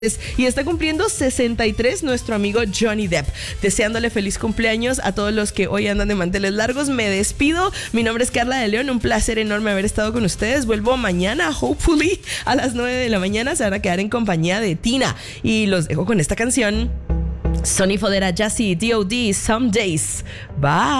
Y está cumpliendo 63 nuestro amigo Johnny Depp. Deseándole feliz cumpleaños a todos los que hoy andan de manteles largos. Me despido. Mi nombre es Carla de León. Un placer enorme haber estado con ustedes. Vuelvo mañana, hopefully, a las 9 de la mañana. Se van a quedar en compañía de Tina. Y los dejo con esta canción. Sonny Fodera, Jassy, D.O.D., Some Days. Bye.